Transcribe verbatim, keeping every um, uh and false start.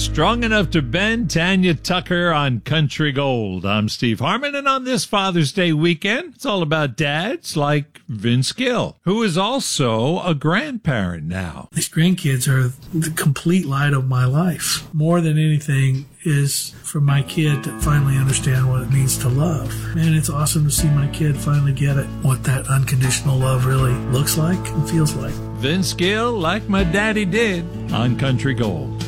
Strong Enough to Bend, Tanya Tucker on Country Gold. I'm Steve Harmon, and on this Father's Day weekend, it's all about dads like Vince Gill, who is also a grandparent now. These grandkids are the complete light of my life. More than anything is for my kid to finally understand what it means to love. Man, it's awesome to see my kid finally get it, what that unconditional love really looks like and feels like. Vince Gill, like my daddy did, on Country Gold.